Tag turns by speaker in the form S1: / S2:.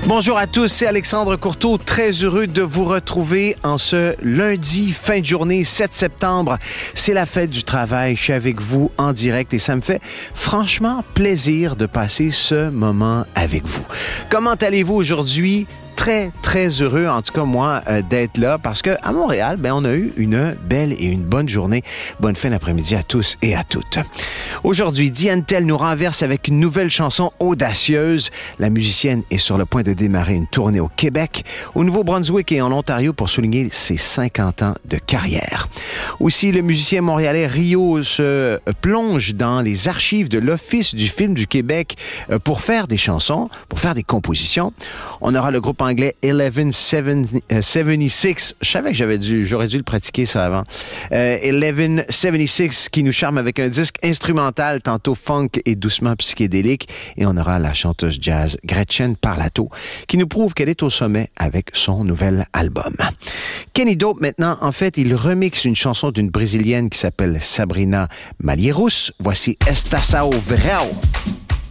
S1: Bonjour à tous, c'est Alexandre Courteau, très heureux de vous retrouver en ce lundi, fin de journée, 7 septembre. C'est la fête du travail, je suis avec vous en direct et ça me fait franchement plaisir de passer ce moment avec vous. Comment allez-vous aujourd'hui? Très heureux, en tout cas moi, d'être là parce qu'à Montréal, on a eu une belle et une bonne journée. Bonne fin d'après-midi à tous et à toutes. Aujourd'hui, Diane Tell nous renverse avec une nouvelle chanson audacieuse. La musicienne est sur le point de démarrer une tournée au Québec, au Nouveau-Brunswick et en Ontario pour souligner ses 50 ans de carrière. Aussi, le musicien montréalais Rio se plonge dans les archives de l'Office du film du Québec pour faire des chansons, pour faire des compositions. On aura le groupe anglais 1176. Je savais que j'aurais dû le pratiquer ça avant. 1176 qui nous charme avec un disque instrumental, tantôt funk et doucement psychédélique. Et on aura la chanteuse jazz Gretchen Parlato qui nous prouve qu'elle est au sommet avec son nouvel album. Kenny Dope, maintenant, en fait, il remixe une chanson d'une Brésilienne qui s'appelle Sabrina Malheiros. Voici Estação Verão.